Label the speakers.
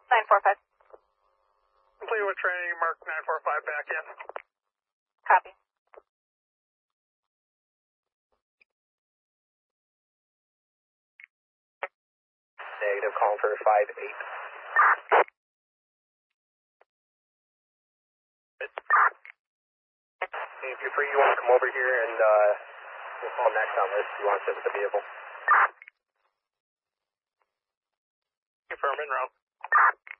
Speaker 1: 945.
Speaker 2: Complete with training, mark 945 back in.
Speaker 1: Copy.
Speaker 3: Negative, calling for 5-8. If you're free, you want to come over here and we'll call next on list. You want to sit with the vehicle.
Speaker 2: Confirm in route.